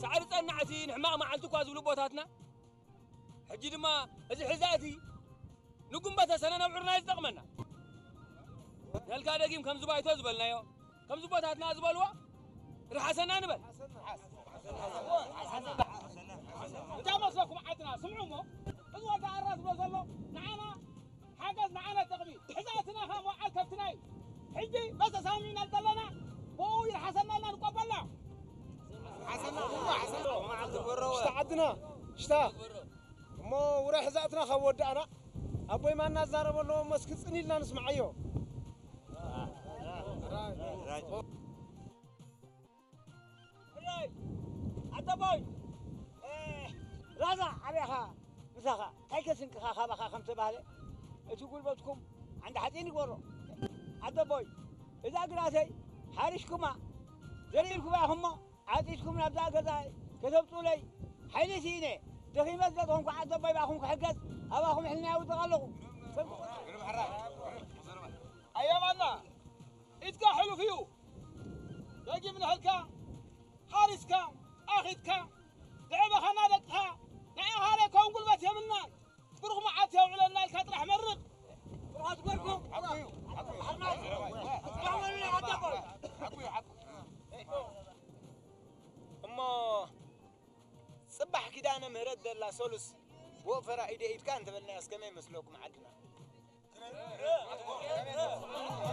سعر صنعتي نحما ما عندك وازبلو بوتاتنا حجي دما ازي حزاتي نقوم بتسننا بعرنا يستقمنا يلقى دقيم كم زبايتو زبلنا يو كم زبوتاتنا زبلوا رحسنا نبل جا مسلكم عدنا سمعوا مو ازوا تعرض بزلو نعنا حاجز معنا تقبيل حزاتنا خا وعد كفتناي حجي بس سامينا الدلنا هو يرحسنا لنا نقبلنا حسنا ما عاد برو استعدنا شتا مو ورا حزاتنا خودعنا ابوي ما نزارب له مسك صنيلنا نسمعيو راي عتبوي رازا عليها مسخة كيكسنك خا خمسة بالي تقول بتكم عند حدين يقولوا عتبوي إذا قرأتي حارشكما زريركما هم عاتيشكم نبدأ كذا كتبتوا لي حيلي سيني دخي مسجدهم عتبوي باخم كحجز أباخم حنا وتغلقوا أيام عنا إتكا حلو فيو يجي من هلكا حارسكا أخذكا لعبة خنادقها نعم هذا كون قلبت يمنا برغم عاتها وعلى الناس كطرح مرق برغم تقولكم أما صبح كده أنا مرد لا سولس وفر إيدي كان تبلنا أسكمي مسلوكم عدنا